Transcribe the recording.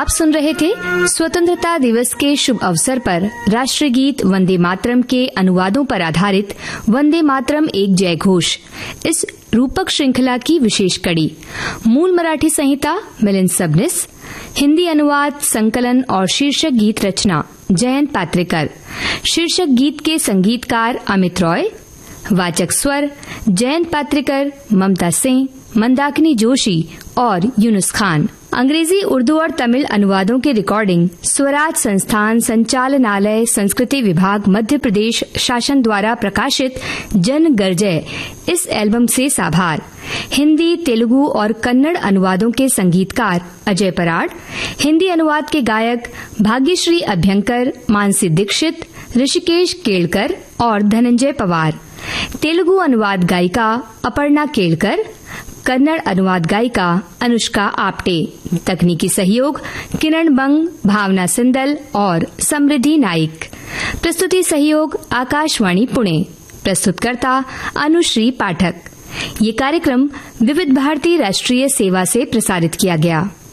आप सुन रहे थे स्वतंत्रता दिवस के शुभ अवसर पर राष्ट्रीय गीत वंदे मातरम के अनुवादों पर आधारित वंदे मातरम एक जय घोष, इस रूपक श्रृंखला की विशेष कड़ी। मूल मराठी संहिता मिलिंद सबनिस, हिंदी अनुवाद, संकलन और शीर्षक गीत रचना जयंत पात्रेकर। शीर्षक गीत के संगीतकार अमित रॉय। वाचक स्वर जयंत पात्रेकर, ममता सिंह, मंदाकिनी जोशी और यूनुस खान। अंग्रेजी, उर्दू और तमिल अनुवादों की रिकॉर्डिंग स्वराज संस्थान संचालनालय, संस्कृति विभाग, मध्य प्रदेश शासन द्वारा प्रकाशित जन गर्जय इस एल्बम से साभार। हिंदी, तेलुगु और कन्नड़ अनुवादों के संगीतकार अजय पराड़। हिंदी अनुवाद के गायक भाग्यश्री अभ्यंकर, मानसी दीक्षित, ऋषिकेश केलकर और धनंजय पवार। तेलुगु अनुवाद गायिका अपर्णा केलकर, कन्नड़ अनुवाद गायिका अनुष्का आप्टे। तकनीकी सहयोग किरण बंग, भावना सिंदल और समृद्धि नाइक। प्रस्तुति सहयोग आकाशवाणी पुणे। प्रस्तुतकर्ता अनुश्री पाठक। ये कार्यक्रम विविध भारती राष्ट्रीय सेवा से प्रसारित किया गया।